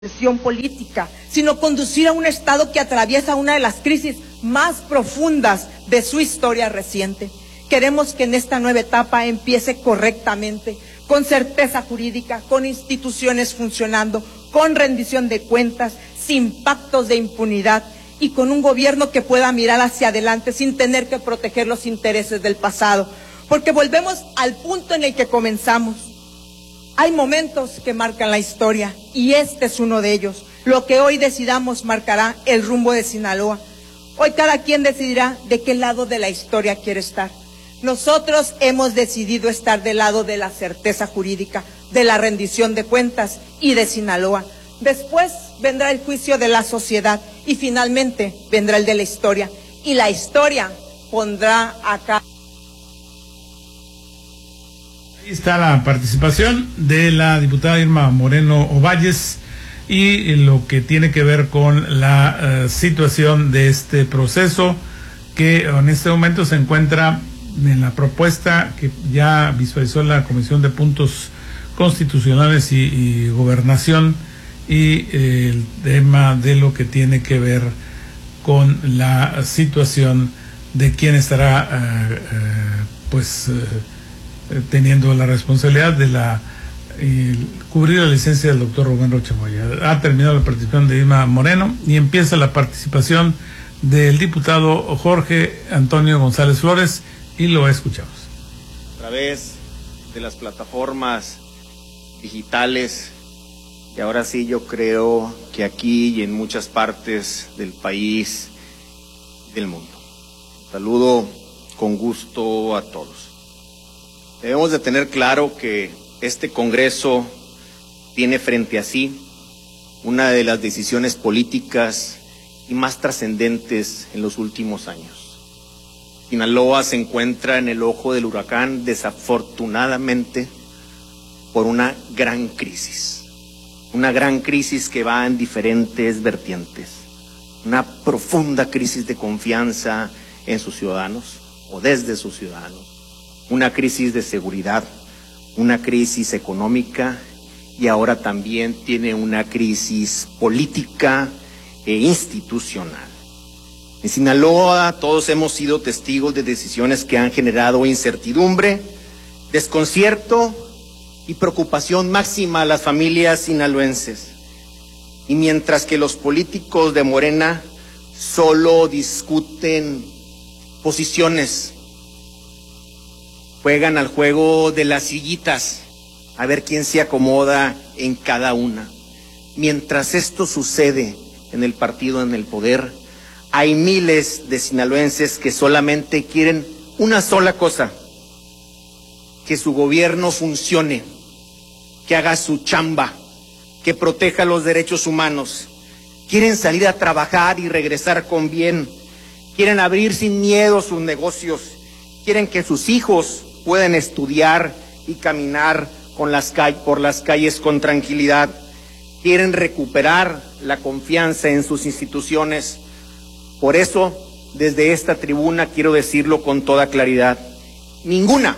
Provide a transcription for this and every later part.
política, sino conducir a un Estado que atraviesa una de las crisis más profundas de su historia reciente. Queremos que en esta nueva etapa empiece correctamente, con certeza jurídica, con instituciones funcionando, con rendición de cuentas, sin pactos de impunidad y con un gobierno que pueda mirar hacia adelante sin tener que proteger los intereses del pasado. Porque volvemos al punto en el que comenzamos. Hay momentos que marcan la historia y este es uno de ellos. Lo que hoy decidamos marcará el rumbo de Sinaloa. Hoy cada quien decidirá de qué lado de la historia quiere estar. Nosotros hemos decidido estar del lado de la certeza jurídica, de la rendición de cuentas y de Sinaloa. Después vendrá el juicio de la sociedad y finalmente vendrá el de la historia. Y la historia pondrá acá. Ahí está la participación de la diputada Irma Moreno Ovalles y lo que tiene que ver con la situación de este proceso que en este momento se encuentra en la propuesta que ya visualizó la Comisión de Puntos Constitucionales y Gobernación y el tema de lo que tiene que ver con la situación de quién estará teniendo la responsabilidad de cubrir la licencia del doctor Rubén Rocha Moya. Ha terminado la participación de Irma Moreno y empieza la participación del diputado Jorge Antonio González Flores y lo escuchamos. A través de las plataformas digitales, y ahora sí yo creo que aquí y en muchas partes del país y del mundo. Saludo con gusto a todos. Debemos de tener claro que este Congreso tiene frente a sí una de las decisiones políticas y más trascendentes en los últimos años. Sinaloa se encuentra en el ojo del huracán, desafortunadamente, por una gran crisis que va en diferentes vertientes, una profunda crisis de confianza en sus ciudadanos o desde sus ciudadanos, una crisis de seguridad, una crisis económica y ahora también tiene una crisis política e institucional. En Sinaloa todos hemos sido testigos de decisiones que han generado incertidumbre, desconcierto y preocupación máxima a las familias sinaloenses. Y mientras que los políticos de Morena solo discuten posiciones, juegan al juego de las sillitas, a ver quién se acomoda en cada una. Mientras esto sucede en el partido en el poder, hay miles de sinaloenses que solamente quieren una sola cosa: que su gobierno funcione, que haga su chamba, que proteja los derechos humanos. Quieren salir a trabajar y regresar con bien. Quieren abrir sin miedo sus negocios. Quieren que sus hijos puedan estudiar y caminar por las calles con tranquilidad. Quieren recuperar la confianza en sus instituciones. Por eso, desde esta tribuna quiero decirlo con toda claridad: ninguna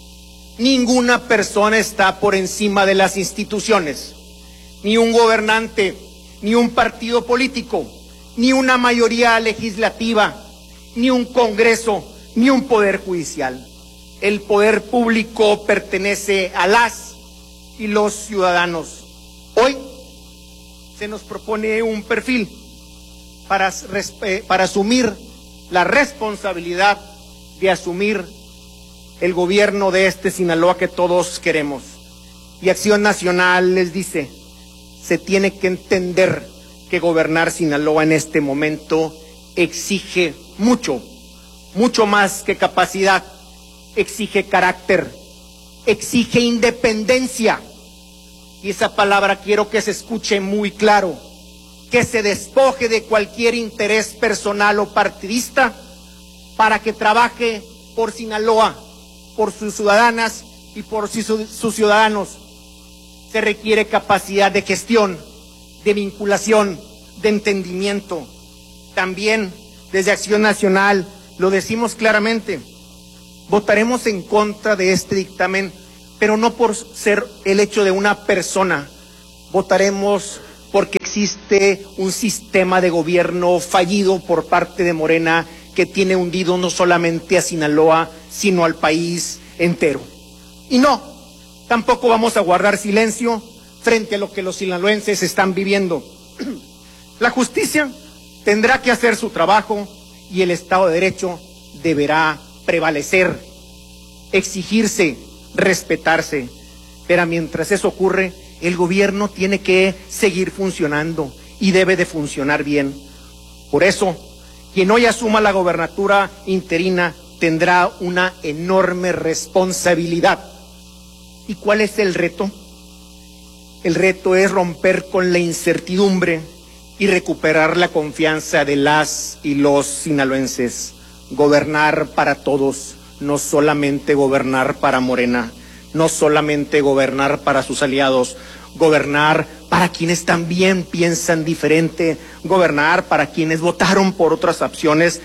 persona está por encima de las instituciones, ni un gobernante, ni un partido político, ni una mayoría legislativa, ni un Congreso, ni un poder judicial. El poder público pertenece a las y los ciudadanos. Hoy se nos propone un perfil para asumir la responsabilidad de asumir el gobierno de este Sinaloa que todos queremos. Y Acción Nacional les dice: se tiene que entender que gobernar Sinaloa en este momento exige mucho más que capacidad. Exige carácter, exige independencia, y esa palabra quiero que se escuche muy claro, que se despoje de cualquier interés personal o partidista para que trabaje por Sinaloa, por sus ciudadanas y por sus ciudadanos. Se requiere capacidad de gestión, de vinculación, de entendimiento. También desde Acción Nacional lo decimos claramente: votaremos en contra de este dictamen, pero no por ser el hecho de una persona. Votaremos porque existe un sistema de gobierno fallido por parte de Morena que tiene hundido no solamente a Sinaloa, sino al país entero. Y no, tampoco vamos a guardar silencio frente a lo que los sinaloenses están viviendo. La justicia tendrá que hacer su trabajo y el Estado de Derecho deberá prevalecer, exigirse, respetarse. Pero mientras eso ocurre, el gobierno tiene que seguir funcionando y debe de funcionar bien. Por eso, quien hoy asuma la gobernatura interina tendrá una enorme responsabilidad. ¿Y cuál es el reto? El reto es romper con la incertidumbre y recuperar la confianza de las y los sinaloenses. Gobernar para todos, no solamente gobernar para Morena, no solamente gobernar para sus aliados, gobernar para quienes también piensan diferente, gobernar para quienes votaron por otras opciones,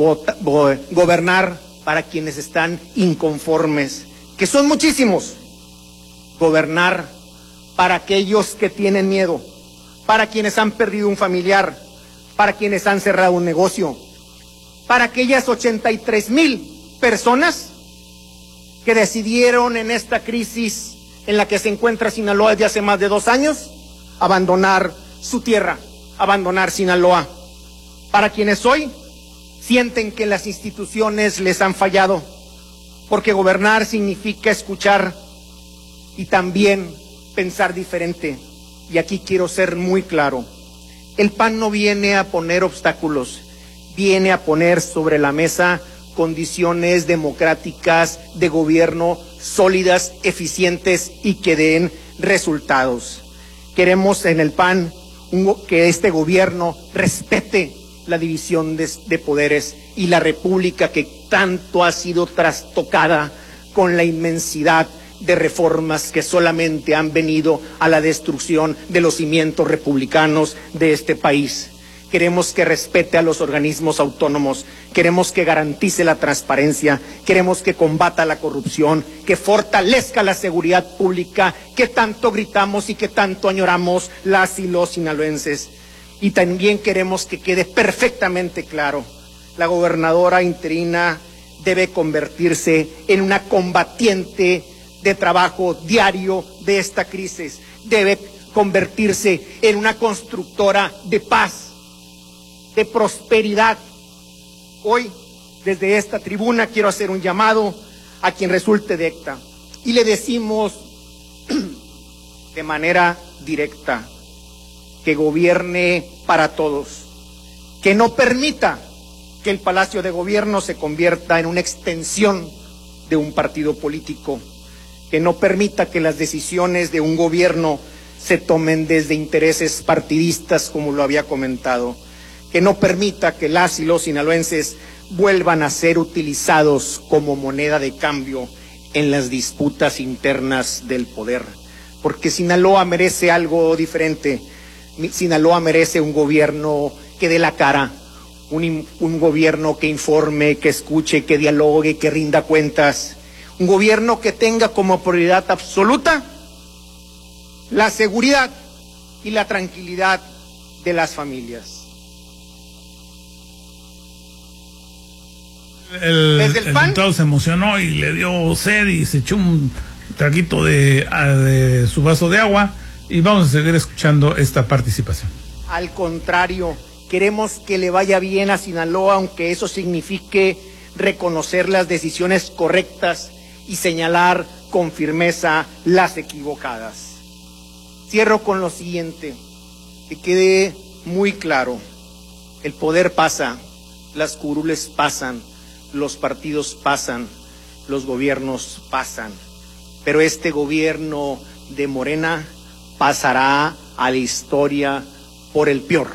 gobernar para quienes están inconformes, que son muchísimos, gobernar para aquellos que tienen miedo, para quienes han perdido un familiar, para quienes han cerrado un negocio, para aquellas 83,000 personas que decidieron en esta crisis en la que se encuentra Sinaloa desde hace más de 2 años, abandonar su tierra, abandonar Sinaloa. Para quienes hoy sienten que las instituciones les han fallado, porque gobernar significa escuchar y también pensar diferente. Y aquí quiero ser muy claro, el PAN no viene a poner obstáculos, viene a poner sobre la mesa condiciones democráticas de gobierno sólidas, eficientes y que den resultados. Queremos en el PAN que este gobierno respete la división de poderes y la república que tanto ha sido trastocada con la inmensidad de reformas que solamente han venido a la destrucción de los cimientos republicanos de este país. Queremos que respete a los organismos autónomos, queremos que garantice la transparencia, queremos que combata la corrupción, que fortalezca la seguridad pública que tanto gritamos y que tanto añoramos las y los sinaloenses. Y también queremos que quede perfectamente claro, la gobernadora interina debe convertirse en una combatiente de trabajo diario de esta crisis, debe convertirse en una constructora de paz, de prosperidad. Hoy, desde esta tribuna, quiero hacer un llamado a quien resulte electa y le decimos de manera directa que gobierne para todos, que no permita que el Palacio de Gobierno se convierta en una extensión de un partido político, que no permita que las decisiones de un gobierno se tomen desde intereses partidistas, como lo había comentado, que no permita que las y los sinaloenses vuelvan a ser utilizados como moneda de cambio en las disputas internas del poder, porque Sinaloa merece algo diferente. Sinaloa merece un gobierno que dé la cara, un gobierno que informe, que escuche, que dialogue, que rinda cuentas, un gobierno que tenga como prioridad absoluta la seguridad y la tranquilidad de las familias. El diputado se emocionó y le dio sed y se echó un traguito de su vaso de agua, y vamos a seguir escuchando esta participación. Al contrario, queremos que le vaya bien a Sinaloa, aunque eso signifique reconocer las decisiones correctas y señalar con firmeza las equivocadas. Cierro con lo siguiente, que quede muy claro: el poder pasa, las curules pasan, los partidos pasan, los gobiernos pasan, pero este gobierno de Morena pasará a la historia por el peor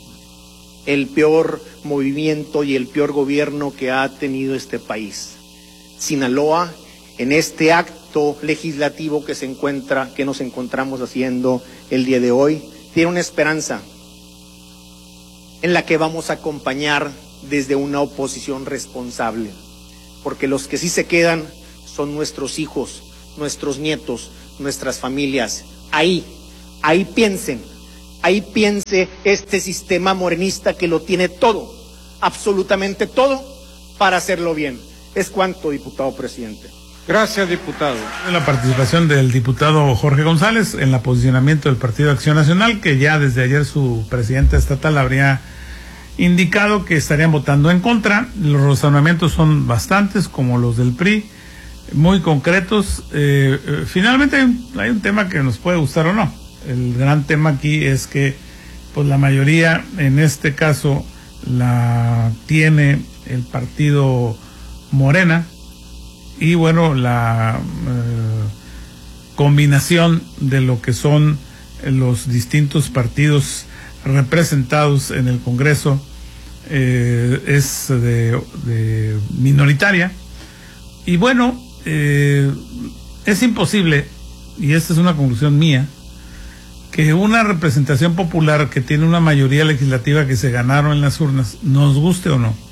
movimiento y el peor gobierno que ha tenido este país. Sinaloa, en este acto legislativo que nos encontramos haciendo el día de hoy, tiene una esperanza en la que vamos a acompañar desde una oposición responsable, porque los que sí se quedan son nuestros hijos, nuestros nietos, nuestras familias. Ahí piensen Ahí piense este sistema morenista que lo tiene todo, absolutamente todo, para hacerlo bien. Es cuanto, diputado presidente. Gracias, diputado. La participación del diputado Jorge González en el posicionamiento del Partido Acción Nacional, que ya desde ayer su presidenta estatal habría indicado que estarían votando en contra. Los razonamientos son bastantes, como los del PRI, muy concretos. Finalmente hay un tema que nos puede gustar o no. El gran tema aquí es que pues la mayoría, en este caso, la tiene el partido Morena, y bueno, la combinación de lo que son los distintos partidos representados en el Congreso es de minoritaria. Y bueno, es imposible, y esta es una conclusión mía, que una representación popular que tiene una mayoría legislativa que se ganaron en las urnas, nos guste o no,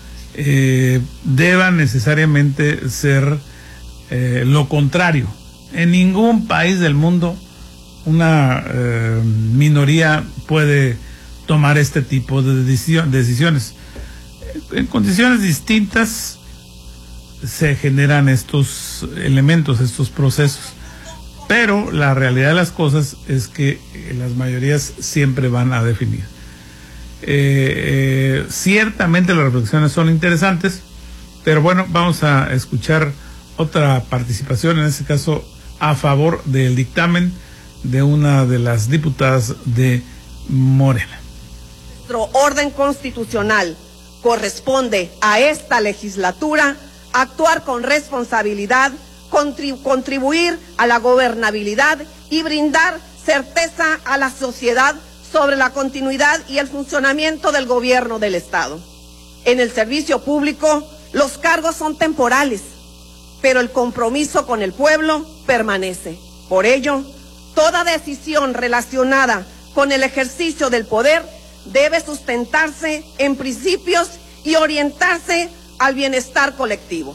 deba necesariamente ser lo contrario. En ningún país del mundo una minoría puede tomar este tipo de decisiones. En condiciones distintas se generan estos elementos, estos procesos, pero la realidad de las cosas es que las mayorías siempre van a definir. Ciertamente las reflexiones son interesantes, pero bueno, vamos a escuchar otra participación, en este caso a favor del dictamen de una de las diputadas de Morena. Nuestro orden constitucional corresponde a esta legislatura actuar con responsabilidad, contribuir a la gobernabilidad y brindar certeza a la sociedad sobre la continuidad y el funcionamiento del gobierno del Estado. En el servicio público, los cargos son temporales, pero el compromiso con el pueblo permanece. Por ello, toda decisión relacionada con el ejercicio del poder debe sustentarse en principios y orientarse al bienestar colectivo.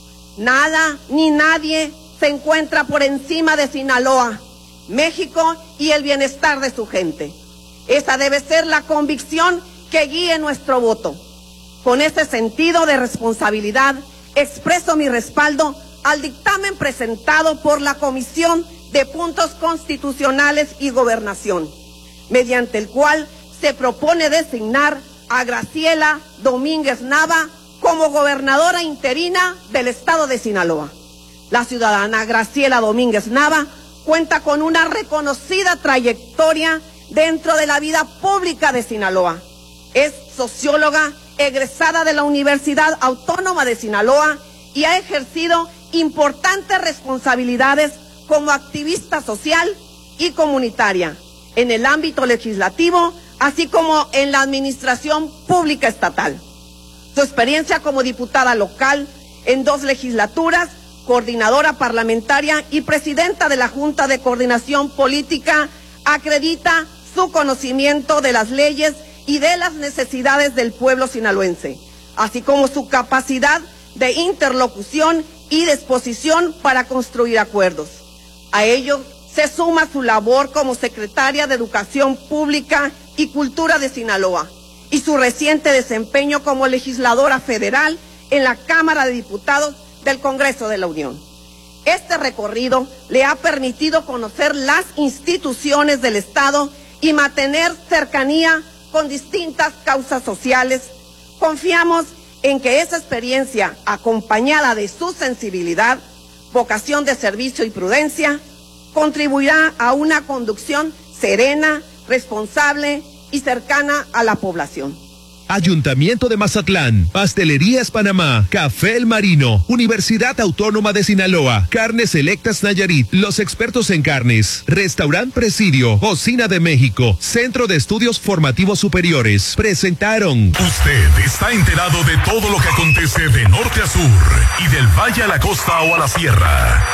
Nada ni nadie se encuentra por encima de Sinaloa, México y el bienestar de su gente. Esa debe ser la convicción que guíe nuestro voto. Con ese sentido de responsabilidad, expreso mi respaldo al dictamen presentado por la Comisión de Puntos Constitucionales y Gobernación, mediante el cual se propone designar a Graciela Domínguez Nava como gobernadora interina del estado de Sinaloa. La ciudadana Graciela Domínguez Nava cuenta con una reconocida trayectoria dentro de la vida pública de Sinaloa. Es socióloga egresada de la Universidad Autónoma de Sinaloa y ha ejercido importantes responsabilidades como activista social y comunitaria en el ámbito legislativo, así como en la administración pública estatal. Su experiencia como diputada local en 2 legislaturas, coordinadora parlamentaria y presidenta de la Junta de Coordinación Política, acredita su conocimiento de las leyes y de las necesidades del pueblo sinaloense, así como su capacidad de interlocución y disposición para construir acuerdos. A ello se suma su labor como secretaria de Educación Pública y Cultura de Sinaloa y su reciente desempeño como legisladora federal en la Cámara de Diputados del Congreso de la Unión. Este recorrido le ha permitido conocer las instituciones del Estado y mantener cercanía con distintas causas sociales. Confiamos en que esa experiencia, acompañada de su sensibilidad, vocación de servicio y prudencia, contribuirá a una conducción serena, responsable y cercana a la población. Ayuntamiento de Mazatlán, Pastelerías Panamá, Café El Marino, Universidad Autónoma de Sinaloa, Carnes Selectas Nayarit, los expertos en carnes, Restaurant Presidio, Cocina de México, Centro de Estudios Formativos Superiores, presentaron. Usted está enterado de todo lo que acontece de norte a sur y del valle a la costa o a la sierra.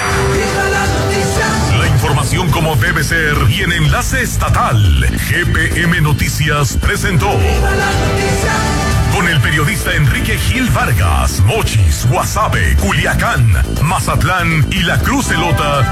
La información como debe ser y en enlace estatal. GPM Noticias presentó. Con el periodista Enrique Gil Vargas, Mochis, Guasave, Culiacán, Mazatlán y La Cruz Elota.